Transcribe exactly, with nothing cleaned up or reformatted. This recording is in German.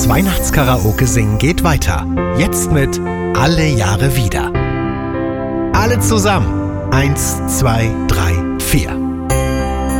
Weihnachtskaraoke singen geht weiter. Jetzt mit Alle Jahre wieder. Alle zusammen. Eins, zwei, drei, vier.